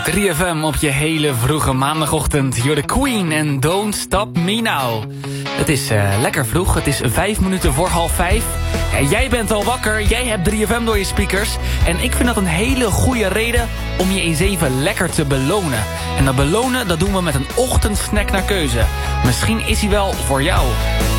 3FM op je hele vroege maandagochtend. You're the Queen en Don't Stop Me Now. Het is lekker vroeg, het is 5 minuten voor 4:30. Ja, jij bent al wakker, jij hebt 3FM door je speakers. En ik vind dat een hele goede reden om je eens even lekker te belonen. En dat belonen, dat doen we met een ochtendsnack naar keuze. Misschien is hij wel voor jou.